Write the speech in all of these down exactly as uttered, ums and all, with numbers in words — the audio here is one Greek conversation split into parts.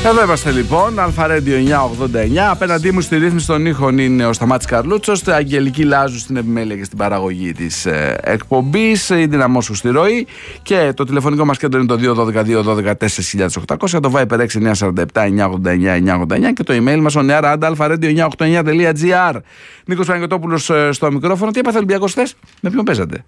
Εδώ είμαστε λοιπόν, Αλφαρέντιο εννιακόσια ογδόντα εννιά. Απέναντί μου στη ρύθμιση των ήχων είναι ο Σταμάτης Καρλούτσος, η Αγγελική Λάζου στην επιμέλεια και στην παραγωγή της ε, εκπομπής, η Δυναμώσου στη ροή. Και το τηλεφωνικό μας κέντρο είναι το δύο ένα δύο δύο ένα δύο τέσσερα οκτώ μηδέν μηδέν, το Viper έξι εννιά τέσσερα επτά εννιά ογδόντα εννιά εννιά ογδόντα εννιά και το email μας on air at alpharedio εννιακόσια ογδόντα εννιά τελεία τζι άρ. Νίκος Παναγιωτόπουλος ε, στο μικρόφωνο. Τι έπαθε ο Ολυμπιακός χθες, με ποιον παίζατε?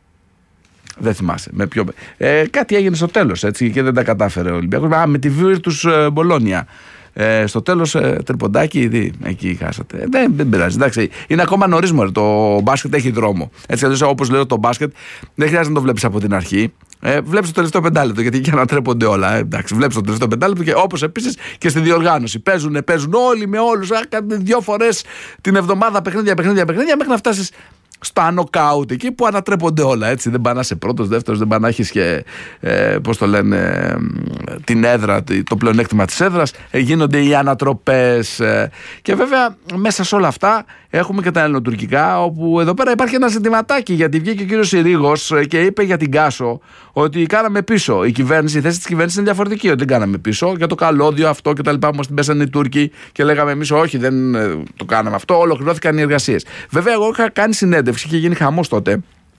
Δεν θυμάσαι. Με ποιο... ε, κάτι έγινε στο τέλος έτσι και δεν τα κατάφερε ο Ολυμπιακός. Α, με τη Virtus Μπολόνια. Ε, στο τέλος ε, τριποντάκι, ήδη εκεί χάσατε. Ε, δεν, δεν πειράζει. Εντάξει. Είναι ακόμα νωρίς μωρέ. Το μπάσκετ έχει δρόμο. Έτσι αλλιώς, όπως λέω, το μπάσκετ δεν χρειάζεται να το βλέπεις από την αρχή. Ε, βλέπεις το τελευταίο πεντάλεπτο, γιατί εκεί ανατρέπονται όλα. Ε, εντάξει, βλέπεις το τελευταίο πεντάλεπτο και όπως επίσης και στη διοργάνωση. Παίζουν, παίζουν όλοι με όλους. Δύο φορές την εβδομάδα παιχνίδια, παιχνίδια, παιχνίδια μέχρι να φτάσεις στα νοκάουτ εκεί που ανατρέπονται όλα. Έτσι. Δεν πάνε να είσαι πρώτος, δεύτερος, δεν πάνε να έχεις και ε, πώς το λένε, ε, την έδρα, το πλεονέκτημα της έδρας. Ε, γίνονται οι ανατροπές. Ε, και βέβαια μέσα σε όλα αυτά έχουμε και τα ελληνοτουρκικά, όπου εδώ πέρα υπάρχει ένα ζητηματάκι, γιατί βγήκε ο κύριος Συρίγος και είπε για την Κάσο ότι κάναμε πίσω. Η κυβέρνηση, η θέση της κυβέρνησης είναι διαφορετική, ότι δεν κάναμε πίσω για το καλώδιο αυτό και τα λοιπά. Μας την πέσανε οι Τούρκοι και λέγαμε εμείς όχι, δεν το κάναμε αυτό. Ολοκληρώθηκαν οι εργασίες. Βέβαια, εγώ είχα κάνει συνέντευξη και γίνει χαμός τότε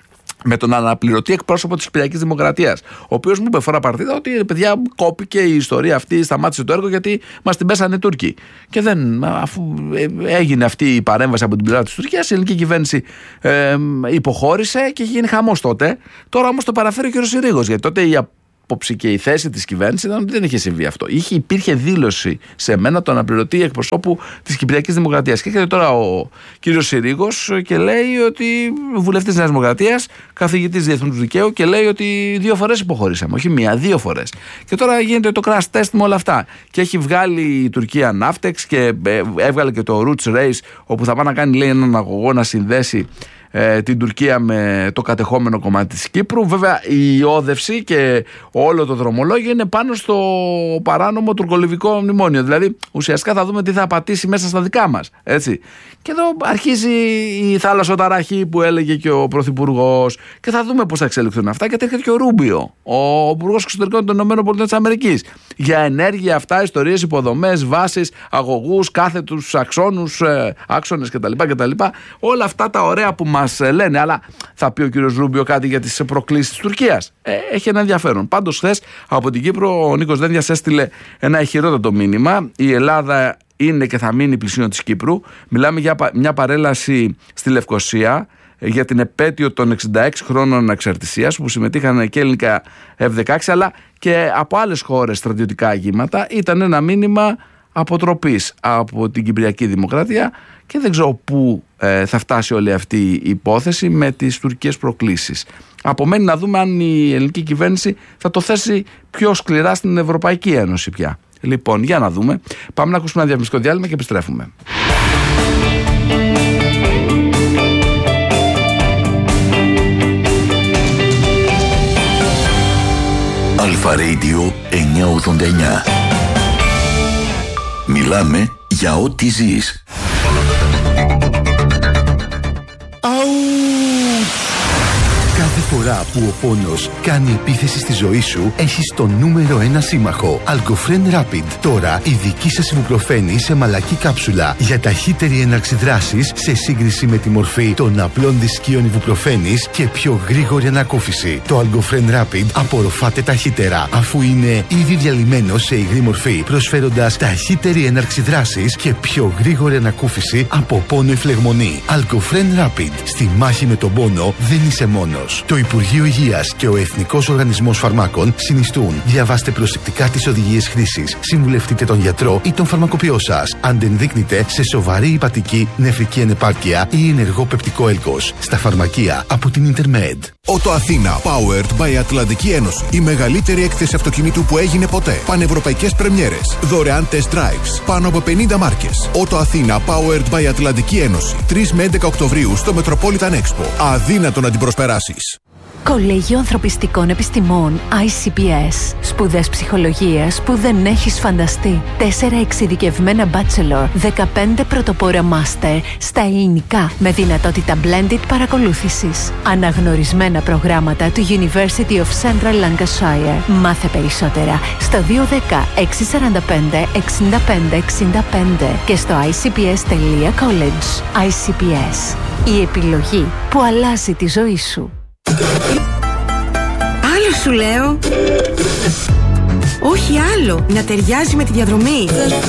με τον αναπληρωτή εκπρόσωπο της Κυπριακής Δημοκρατίας, ο οποίος μου είπε φορά παρτίδα ότι παιδιά κόπηκε η ιστορία αυτή, σταμάτησε το έργο γιατί μας την πέσανε οι Τούρκοι. Και δεν, αφού έγινε αυτή η παρέμβαση από την πλευρά της Τουρκίας, η ελληνική κυβέρνηση ε, υποχώρησε και γίνει χαμός τότε. Τώρα όμως το παραφέρει ο κ. Συρίγος, γιατί τότε η άποψη και η θέση της κυβέρνησης ήταν ότι δεν είχε συμβεί αυτό. Είχε, υπήρχε δήλωση σε μένα τον αναπληρωτή εκπροσώπου της Κυπριακής Δημοκρατίας. Και έρχεται τώρα ο κύριος Συρίγος και λέει ότι βουλευτής της Νέας Δημοκρατίας, καθηγητής διεθνούς δικαίου, και λέει ότι δύο φορές υποχωρήσαμε. Όχι μία, δύο φορές. Και τώρα γίνεται το crash test με όλα αυτά. Και έχει βγάλει η Τουρκία Ναύτεξ και έβγαλε και το Roots Race, όπου θα πάει να κάνει, λέει, έναν αγωγό να συνδέσει Ε, την Τουρκία με το κατεχόμενο κομμάτι της Κύπρου. Βέβαια η όδευση και όλο το δρομολόγιο είναι πάνω στο παράνομο τουρκολιβικό μνημόνιο. Δηλαδή ουσιαστικά θα δούμε τι θα πατήσει μέσα στα δικά μας. Έτσι. Και εδώ αρχίζει η θάλασσοταραχή που έλεγε και ο Πρωθυπουργός, και θα δούμε πώς θα εξελιχθούν αυτά. Και έρχεται και ο Ρούμπιο, ο Υπουργός Εξωτερικών των ΗΠΑ, για ενέργεια, αυτά, ιστορίες, υποδομές, βάσεις, αγωγούς, κάθετους αξώνους, ε, άξονες κτλ, κτλ. Όλα αυτά τα ωραία που μας λένε. Αλλά θα πει ο κύριος Ρούμπιο κάτι για τις προκλήσεις της Τουρκίας? Ε, έχει ένα ενδιαφέρον. Πάντως χθες από την Κύπρο ο Νίκος Δένδιας έστειλε ένα ηχηρότατο μήνυμα. Η Ελλάδα είναι και θα μείνει πλησίον της Κύπρου. Μιλάμε για μια παρέλαση στη Λευκοσία για την επέτειο των εξήντα έξι χρόνων ανεξαρτησίας, που συμμετείχαν και ελληνικά εφ δεκαέξι αλλά και από άλλες χώρες στρατιωτικά αγήματα. Ήταν ένα μήνυμα αποτροπής από την Κυπριακή Δημοκρατία και δεν ξέρω πού ε, θα φτάσει όλη αυτή η υπόθεση με τις τουρκικές προκλήσεις. Απομένει να δούμε αν η ελληνική κυβέρνηση θα το θέσει πιο σκληρά στην Ευρωπαϊκή Ένωση πια. Λοιπόν, για να δούμε. Πάμε να ακούσουμε ένα διαφημιστικό διάλειμμα και επιστρέφουμε. Αλφαρέντιο εννιακόσια ογδόντα εννιά. Μιλάμε για ό,τι ζεις. Κάθε φορά που ο πόνος κάνει επίθεση στη ζωή σου, έχεις το νούμερο ένα σύμμαχο. Algofren Rapid. Τώρα η δική σας ιβουπροφένη σε μαλακή κάψουλα για ταχύτερη έναρξη δράσης σε σύγκριση με τη μορφή των απλών δισκίων ιβουπροφένης και πιο γρήγορη ανακούφιση. Το Algofren Rapid απορροφάται ταχύτερα, αφού είναι ήδη διαλυμένο σε υγρή μορφή, προσφέροντας ταχύτερη έναρξη δράσης και πιο γρήγορη ανακούφιση από πόνο ή φλεγμονή. Algofren Rapid. Στη μάχη με τον πόνο δεν είσαι μόνος. Το Υπουργείο Υγείας και ο Εθνικός Οργανισμός Φαρμάκων συνιστούν. Διαβάστε προσεκτικά τις οδηγίες χρήσης. Συμβουλευτείτε τον γιατρό ή τον φαρμακοποιό σας. Αν δεν δείχνετε σε σοβαρή υπατική, νεφρική ανεπάρκεια ή ενεργό πεπτικό έλκος. Στα φαρμακεία από την Intermed. Ότο Αθήνα, powered by Ατλαντική Ένωση. Η μεγαλύτερη έκθεση αυτοκινήτου που έγινε ποτέ. Πανευρωπαϊκές πρεμιέρες. Δωρεάν test drives. Πάνω από πενήντα μάρκες. Ότο Αθήνα, powered by Ατλαντική Ένωση. τρεις με έντεκα Οκτωβρίου στο Metropolitan Expo. Αδύνατο να την προσπεράσεις. Κολέγιο Ανθρωπιστικών Επιστημών άι σι πι ες. Σπουδές ψυχολογίας που δεν έχεις φανταστεί. Τέσσερα εξειδικευμένα bachelor, δεκαπέντε πρωτοπόρα master στα ελληνικά με δυνατότητα blended παρακολούθησης. Αναγνωρισμένα προγράμματα του University of Central Lancashire. Μάθε περισσότερα στο δύο ένα μηδέν έξι τέσσερα πέντε εξήντα πέντε εξήντα πέντε και στο άι σι πι ες τελεία college. άι σι πι ες. Η επιλογή που αλλάζει τη ζωή σου. Άλλο σου λέω. Όχι άλλο. Να ταιριάζει με τη διαδρομή.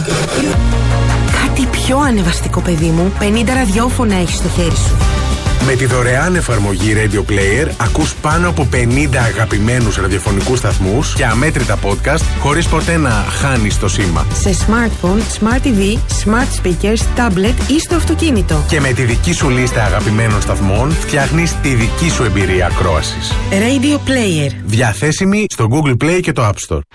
Κάτι πιο ανεβαστικό, παιδί μου. πενήντα ραδιόφωνα έχεις στο χέρι σου. Με τη δωρεάν εφαρμογή Radio Player ακούς πάνω από πενήντα αγαπημένους ραδιοφωνικούς σταθμούς και αμέτρητα podcast χωρίς ποτέ να χάνεις το σήμα. Σε smartphone, smart τι βι, smart speakers, tablet ή στο αυτοκίνητο. Και με τη δική σου λίστα αγαπημένων σταθμών φτιάχνεις τη δική σου εμπειρία ακρόασης. Radio Player. Διαθέσιμη στο Google Play και το App Store.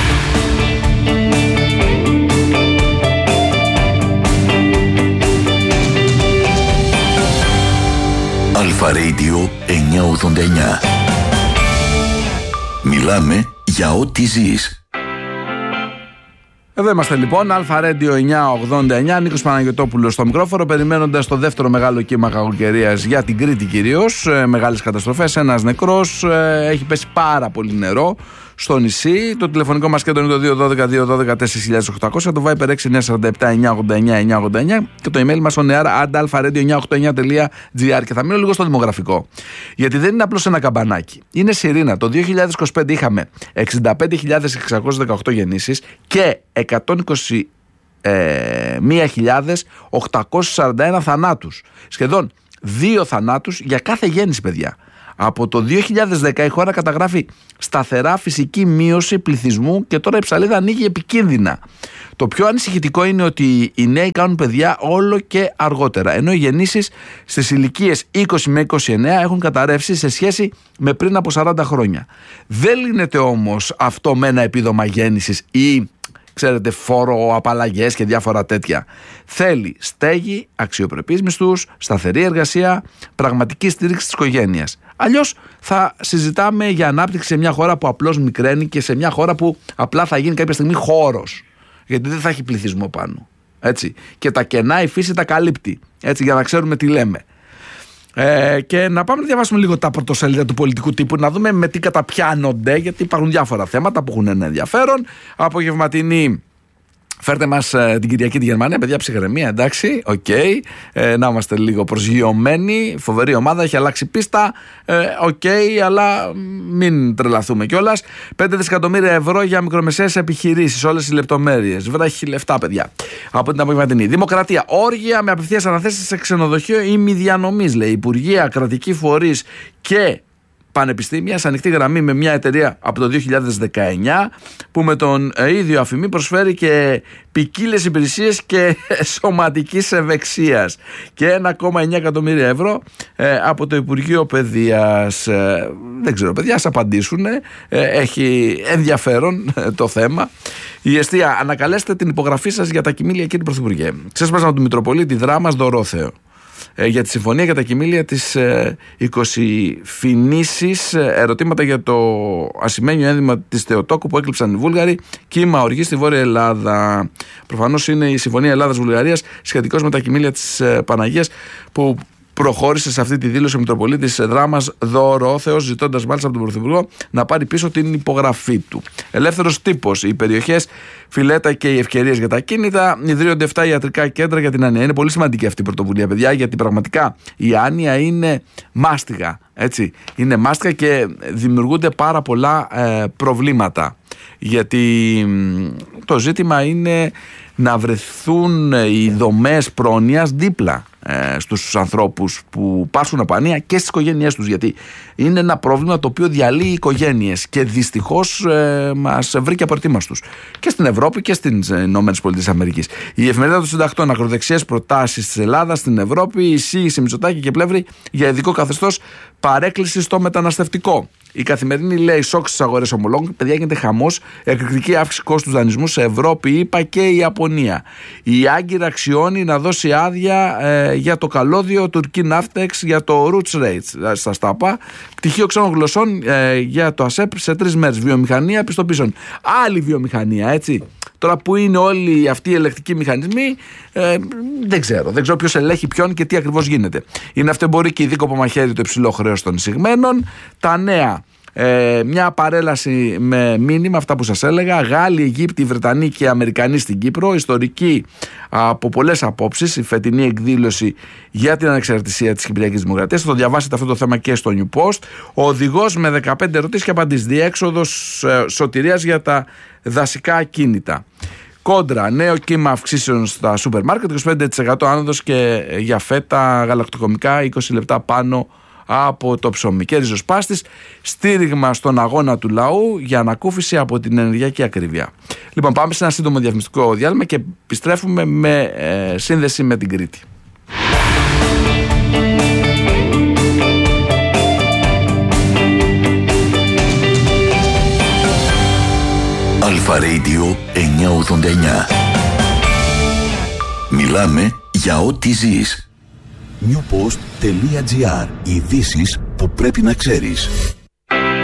Αλφα Radio εννιακόσια ογδόντα εννιά. Μιλάμε για ό,τι ζεις. Εδώ είμαστε λοιπόν, Αλφα Radio εννιακόσια ογδόντα εννιά, Νίκος Παναγιωτόπουλος στο μικρόφωνο, περιμένοντας το δεύτερο μεγάλο κύμα κακοκαιρίας για την Κρήτη κυρίως. Ε, μεγάλες καταστροφές, ένας νεκρός, ε, έχει πέσει πάρα πολύ νερό στο νησί. Το τηλεφωνικό μας κέντρο είναι το δύο ένα δύο δύο ένα δύο τέσσερα οκτώ μηδέν μηδέν, το Viber έξι εννιά τέσσερα επτά εννιακόσια ογδόντα εννιά εννιακόσια ογδόντα εννιά και το email μας on air at alpha radio εννιακόσια ογδόντα εννιά τελεία gr. Και θα μείνω λίγο στο δημογραφικό, γιατί δεν είναι απλώς ένα καμπανάκι. Είναι σιρήνα. Το δύο χιλιάδες είκοσι πέντε είχαμε εξήντα πέντε χιλιάδες εξακόσιες δεκαοκτώ γεννήσεις και εκατόν είκοσι μία χιλιάδες οκτακόσιους σαράντα ένα θανάτους. Σχεδόν δύο θανάτους για κάθε γέννηση, παιδιά. Από το δύο χιλιάδες δέκα η χώρα καταγράφει σταθερά φυσική μείωση πληθυσμού και τώρα η ψαλίδα ανοίγει επικίνδυνα. Το πιο ανησυχητικό είναι ότι οι νέοι κάνουν παιδιά όλο και αργότερα, ενώ οι γεννήσεις στις ηλικίες είκοσι με είκοσι εννέα έχουν καταρρεύσει σε σχέση με πριν από σαράντα χρόνια. Δεν λύνεται όμως αυτό με ένα επίδομα γέννησης ή, ξέρετε, φόρο, απαλλαγές και διάφορα τέτοια. Θέλει στέγη, αξιοπρεπείς μισθούς, σταθερή εργασία, πραγματική στήριξη της οικογένειας. Αλλιώς θα συζητάμε για ανάπτυξη σε μια χώρα που απλώς μικραίνει και σε μια χώρα που απλά θα γίνει κάποια στιγμή χώρος. Γιατί δεν θα έχει πληθυσμό πάνω. Έτσι. Και τα κενά η φύση τα καλύπτει. Έτσι, για να ξέρουμε τι λέμε. Ε, και να πάμε να διαβάσουμε λίγο τα πρωτοσέλιδα του πολιτικού τύπου, να δούμε με τι καταπιάνονται, γιατί υπάρχουν διάφορα θέματα που έχουν ένα ενδιαφέρον. Απογευματινή, φέρτε μας ε, την Κυριακή τη Γερμανία, παιδιά, ψυχραιμία, εντάξει, οκ. Okay. Ε, να είμαστε λίγο προσγειωμένοι. Φοβερή ομάδα, έχει αλλάξει πίστα. Οκ, ε, okay, αλλά μην τρελαθούμε κιόλας. πέντε δισεκατομμύρια ευρώ για μικρομεσαίες επιχειρήσεις, όλες οι λεπτομέρειες. Βράχει λεφτά, παιδιά. Από την απογευματινή. Δημοκρατία, όργια με απευθείας αναθέσεις σε ξενοδοχείο ή μη διανομής, λέει. Υπουργεία, κρατικοί φορείς και πανεπιστήμια σε ανοιχτή γραμμή με μια εταιρεία από το δύο χιλιάδες δεκαεννιά που με τον ίδιο αφημί προσφέρει και ποικίλες υπηρεσίες και σωματικής ευεξίας και ένα κόμμα εννιά εκατομμύρια ευρώ ε, από το Υπουργείο Παιδείας. Ε, δεν ξέρω, παιδιά, ας απαντήσουν. Ε, έχει ενδιαφέρον ε, το θέμα. Η Εστία, ανακαλέστε την υπογραφή σας για τα κοιμήλια, κύριε Πρωθυπουργέ. Ξέσπασαν του Μητροπολίτη Δράμας Δωρόθεο για τη συμφωνία για τα κοιμήλια της ε, είκοσι φινήσεις, ερωτήματα για το ασημένιο ένδυμα της Θεοτόκου που έκλειψαν οι Βούλγαροι, κύμα οργή στη Βόρεια Ελλάδα. Προφανώς είναι η συμφωνία Ελλάδας-Βουλγαρίας σχετικώς με τα κοιμήλια της ε, Παναγίας που προχώρησε σε αυτή τη δήλωση ο Μητροπολίτης Δράμας Δωρόθεος, ζητώντας μάλιστα από τον Πρωθυπουργό να πάρει πίσω την υπογραφή του. Ελεύθερος τύπος. Οι περιοχές Φιλέτα και οι ευκαιρίες για τα κίνητα. Ιδρύονται επτά ιατρικά κέντρα για την άνοια. Είναι πολύ σημαντική αυτή η πρωτοβουλία, παιδιά, γιατί πραγματικά η άνοια είναι μάστιγα. Έτσι. Είναι μάστιγα και δημιουργούνται πάρα πολλά ε, προβλήματα. Γιατί το ζήτημα είναι να βρεθούν οι δομές πρόνοιας δίπλα ε, στους ανθρώπους που πάσχουν από άνοια και στις οικογένειές τους, γιατί είναι ένα πρόβλημα το οποίο διαλύει οικογένειες και δυστυχώς ε, μας βρήκε απροετοίμαστους και στην Ευρώπη και στις ΗΠΑ. Η Εφημερίδα των Συντακτών, ακροδεξιές προτάσεις της Ελλάδας στην Ευρώπη, εισήγηση Μητσοτάκη και Πλεύρη για ειδικό καθεστώς παρέκκληση στο μεταναστευτικό. Η Καθημερινή λέει σοκ στις αγορές ομολόγων. Παιδιά, γίνεται χαμός. Εκρηκτική αύξηση κόστους δανεισμού σε Ευρώπη, ΗΠΑ και η Ιαπωνία. Η Άγκυρα αξιώνει να δώσει άδεια ε, ε, για το καλώδιο Τουρκή Ναύτεξ για το Roots Rates. Σας τα είπα. Πτυχίο ξένων γλωσσών ε, για το ΑΣΕΠ σε τρεις μέρες. Βιομηχανία πιστοποιήσεων. Άλλη βιομηχανία, έτσι. Τώρα που είναι όλοι αυτοί οι ελεκτικοί μηχανισμοί, ε, δεν ξέρω. Δεν ξέρω ποιος ελέγχει ποιον και τι ακριβώς γίνεται. Είναι αυτεμπορική δίκοπο μαχαίρι το υψηλό χρέος των εισηγμένων. Τα νέα. Ε, μια παρέλαση με μήνυμα, αυτά που σας έλεγα. Γάλλοι, Αιγύπτιοι, Βρετανοί και Αμερικανοί στην Κύπρο. Ιστορική από πολλές απόψεις η φετινή εκδήλωση για την ανεξαρτησία της Κυπριακής Δημοκρατίας. Θα το διαβάσετε αυτό το θέμα και στο New Post. Ο οδηγός με δεκαπέντε ερωτήσεις και απαντήσεις. Διέξοδος ε, σωτηρίας για τα δασικά ακίνητα. Κόντρα, νέο κύμα αυξήσεων στα σούπερ μάρκετ, είκοσι πέντε τοις εκατό άνοδος και για φέτα γαλακτοκομικά, είκοσι λεπτά πάνω από το ψωμί. Και ριζοσπάστης, στήριγμα στον αγώνα του λαού για ανακούφιση από την ενεργειακή ακρίβεια. Λοιπόν, πάμε σε ένα σύντομο διαφημιστικό διάλειμμα και επιστρέφουμε με ε, σύνδεση με την Κρήτη. Αλφα Radio εννιακόσια ογδόντα εννιά. Μιλάμε για ό,τι ζεις. newpost.gr. Ειδήσεις που πρέπει να ξέρεις.